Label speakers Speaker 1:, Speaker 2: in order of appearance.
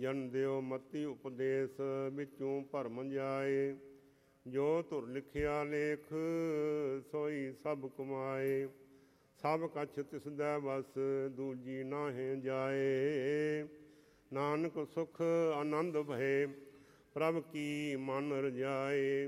Speaker 1: ਜਨ ਦਿਓ ਮਤੀ ਉਪਦੇਸ, ਵਿੱਚੋਂ ਭਰਮ ਜਾਏ। ਜੋ ਧੁਰ ਲਿਖਿਆ ਲੇਖ, ਸੋਈ ਸਭ ਕਮਾਏ। ਸਭ ਕਛ ਤਿਸਦੈ ਬਸ, ਦੂਜੀ ਨਾਹੀਂ ਜਾਏ। ਨਾਨਕ ਸੁਖ ਆਨੰਦ ਭਏ, ਪ੍ਰਭ ਕੀ ਮਨ ਰਜਾਏ।